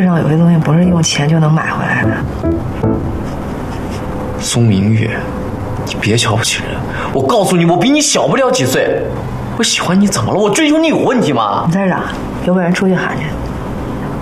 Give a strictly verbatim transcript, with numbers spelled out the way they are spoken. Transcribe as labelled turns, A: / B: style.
A: 上有些东西不是用钱就能买回来的。
B: 宋明玉，你别瞧不起人。我告诉你，我比你小不了几岁。我喜欢你怎么了？我追求你有问题吗？
A: 你再嚷，有本事出去喊去。